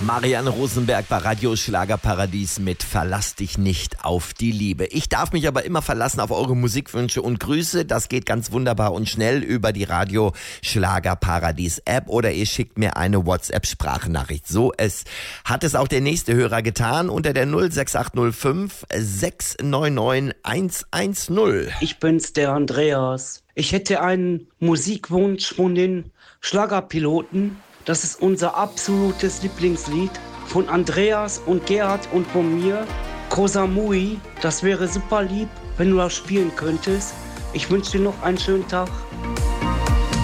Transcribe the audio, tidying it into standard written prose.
Marianne Rosenberg bei Radio Schlagerparadies mit Verlass dich nicht auf die Liebe. Ich darf mich aber immer verlassen auf eure Musikwünsche und Grüße. Das geht ganz wunderbar und schnell über die Radio Schlagerparadies App oder ihr schickt mir eine WhatsApp-Sprachnachricht. Hat es auch der nächste Hörer getan unter der 06805 699 110. Ich bin's, der Andreas. Ich hätte einen Musikwunsch von den Schlagerpiloten. Das ist unser absolutes Lieblingslied von Andreas und Gerhard und von mir, Koh Samui. Das wäre super lieb, wenn du das spielen könntest. Ich wünsche dir noch einen schönen Tag.